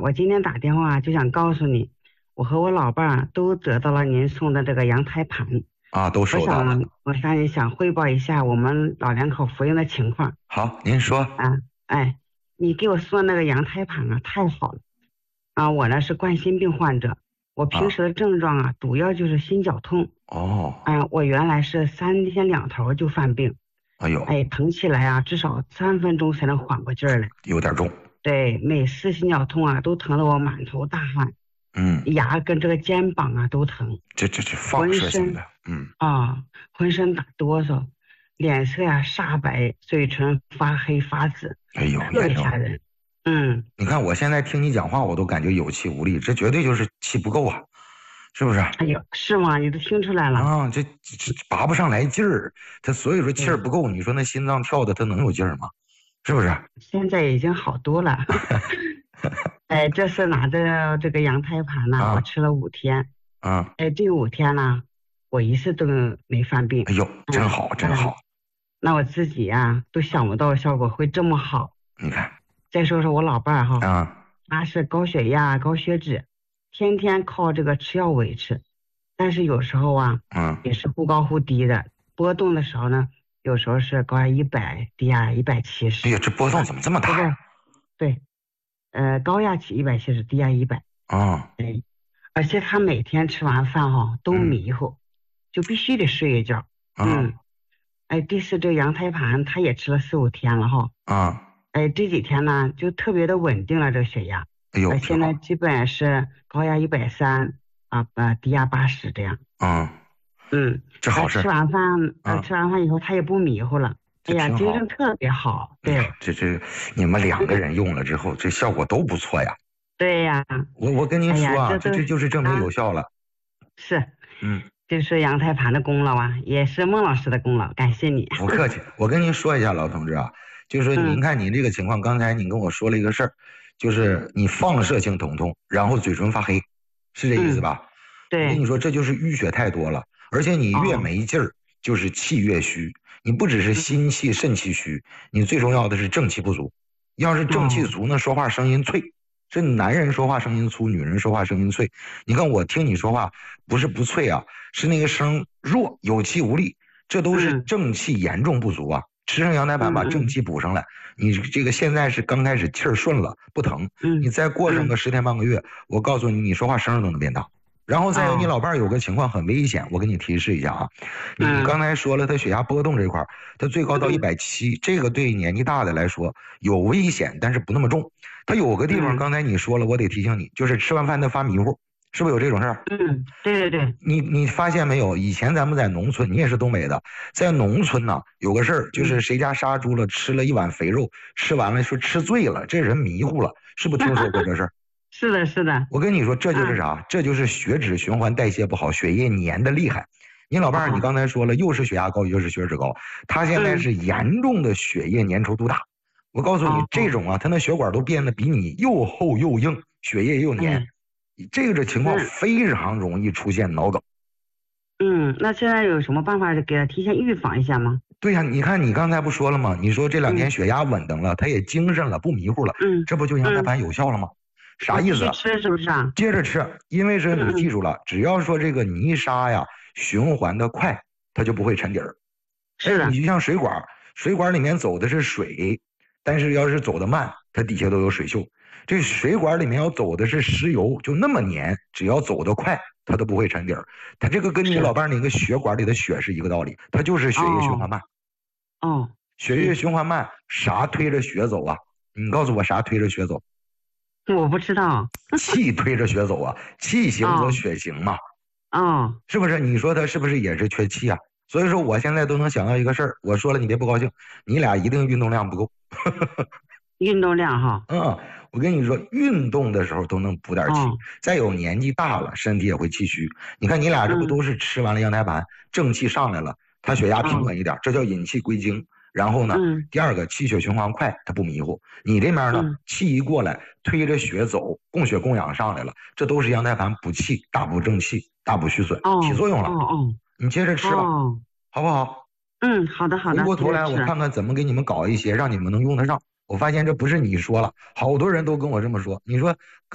我今天打电话就想告诉你，我和我老伴儿都得到了您送的这个羊胎盘。 啊，都收到了。 我向你想汇报一下我们老两口服用的情况。 好，您说。 啊，哎，你给我送的那个羊胎盘啊，太好了。啊，我呢是冠心病患者，我平时的症状啊，主要就是心绞痛。 哦。 我原来是3天2头就犯病。 哎呦。 疼起来啊，至少3分钟才能缓过劲儿来。 有点重。 对，每次心绞痛啊，都疼得我满头大汗。牙跟这个肩膀啊都疼。 这放射性的。 浑身打哆嗦，脸色呀煞白，嘴唇发黑发紫。 哎呦， 特别吓人。 你看我现在听你讲话，我都感觉有气无力，这绝对就是气不够啊，是不是？ 哎呦，是吗？你都听出来了啊？这拔不上来劲儿，他所以说气儿不够，你说那心脏跳的他能有劲儿吗？是不是？ 现在已经好多了。这是拿着这个羊胎盘呢，我吃了5天。这5天呢，我一次都没犯病。 哎呦，真好，真好。 那我自己啊，都想不到效果会这么好。 你看。 再说说我老伴儿哈。他是高血压、高血脂，天天靠这个吃药维持。但是有时候啊，也是忽高忽低的，波动的时候呢，有时候是高压100，低压170。 哎呀，这波动怎么这么大呀？ 对，高压170，低压100。而且他每天吃完饭都迷糊，就必须得睡一觉。第四这个羊胎盘他也吃了4、5天了这几天呢就特别的稳定了这个血压。 哎呦， 现在基本是高压130低压80这样。 这好事。 吃完饭以后他也不迷糊了。哎呀，精神特别好。对， 这你们2个人用了之后，这效果都不错呀。 对呀。 我跟您说啊，这就是证明有效了。 是。这是羊胎盘的功劳啊，也是孟老师的功劳，感谢你。 不客气。我跟您说一下，老同志啊，就是说您看您这个情况，刚才您跟我说了一个事儿，就是你放射性疼痛，然后嘴唇发黑，是这意思吧？ 对。 我跟你说，这就是淤血太多了，而且你越没劲儿，就是气越虚。你不只是心气、肾气虚，你最重要的是正气不足。要是正气足呢，说话声音脆。这男人说话声音粗，女人说话声音脆。你看我听你说话不是不脆啊，是那个声弱，有气无力，这都是正气严重不足啊。吃上羊胎盘把正气补上来，你这个现在是刚开始气儿顺了，不疼。你再过上个10天半个月，我告诉你，你说话声都能变大。然后再有你老伴儿有个情况很危险，我给你提示一下啊。你刚才说了他血压波动这块儿，他最高到170，这个对年纪大的来说有危险，但是不那么重。他有个地方刚才你说了，我得提醒你，就是吃完饭他发迷糊，是不是有这种事儿？ 对对对。 你发现没有？以前咱们在农村，你也是东北的，在农村呢有个事儿，就是谁家杀猪了，吃了一碗肥肉，吃完了说吃醉了，这人迷糊了，是不是听说过这事儿？ 是的，是的。 我跟你说，这就是啥？这就是血脂循环代谢不好，血液粘的厉害。你老伴儿，你刚才说了，又是血压高，又是血脂高，他现在是严重的血液粘稠度大。我告诉你，这种啊，他那血管都变得比你又厚又硬，血液又粘，这个情况非常容易出现脑梗。 那现在有什么办法给他提前预防一下吗？ 对呀，你看你刚才不说了吗？你说这2天血压稳定了，他也精神了，不迷糊了，这不就羊胎盘有效了吗？啥意思？ 继续吃是不是啊？ 接着吃，因为是你记住了，只要说这个泥沙呀循环的快，它就不会沉底儿。 是的。 你就像水管，水管里面走的是水，但是要是走得慢，它底下都有水锈。这水管里面要走的是石油，就那么粘，只要走得快，它都不会沉底儿。它这个跟你老伴那个血管里的血是一个道理，它就是血液循环慢。血液循环慢，啥推着血走啊？你告诉我啥推着血走？ 我不知道。 气推着血走啊，气行则血行嘛。是不是？你说他是不是也是缺气啊？所以说我现在都能想到一个事儿，我说了你别不高兴，你俩一定运动量不够。 运动量哈。 我跟你说，运动的时候都能补点气。再有年纪大了，身体也会气虚。你看你俩这不都是吃完了羊胎盘，正气上来了，他血压平稳一点，这叫引气归经。然后呢，第二个气血循环快，它不迷糊。你这边呢，气一过来，推着血走，供血供氧上来了，这都是羊胎盘补气、大补正气、大补虚损，起作用了。你接着吃吧，好不好？ 好的好的。 回过头来，我看看怎么给你们搞一些，让你们能用得上。我发现这不是你说了，好多人都跟我这么说。你说